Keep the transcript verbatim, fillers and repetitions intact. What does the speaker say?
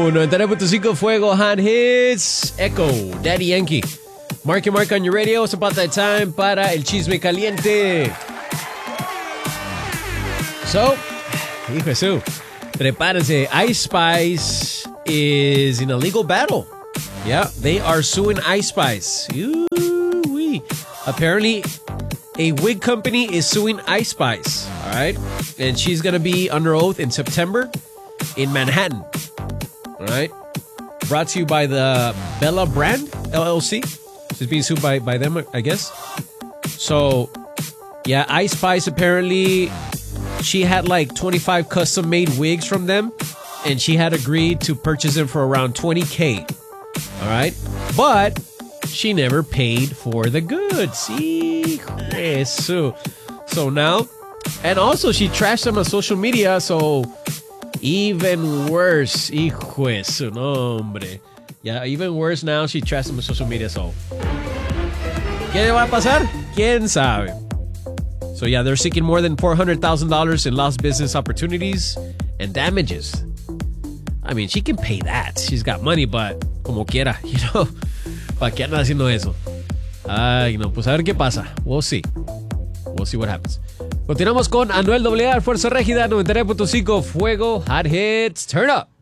noventa y nueve punto cinco Fuego Hot Hits. Echo, Daddy Yankee. Mark and Mark on your radio. It's about that time para el chisme caliente. So, hijo de su, prepárense. Ice Spice is in a legal battle. Yeah, they are suing Ice Spice. Ooh-wee. Apparently, a wig company is suing Ice Spice. All right, and she's gonna be under oath in September in Manhattan. All right, brought to you by the Bella Brand L L C. She's being sued by by them, I guess. So, yeah, Ice Spice apparently she had like twenty-five custom made wigs from them, and she had agreed to purchase them for around twenty K. All right, but she never paid for the goods. So, so now, and also she trashed them on social media. So even worse, hijo de su nombre. Yeah, even worse now. She trashed them on social media. So, ¿qué va a pasar? ¿Quién sabe? So yeah, they're seeking more than four hundred thousand dollars in lost business opportunities and damages. I mean, she can pay that. She's got money, but como quiera, you know. ¿Para qué andan haciendo eso? Ay, no, pues a ver qué pasa. We'll see. We'll see what happens. Continuamos con Anuel A A, Fuerza Régida, noventa y nueve punto cinco Fuego Hot Hits. Turn up.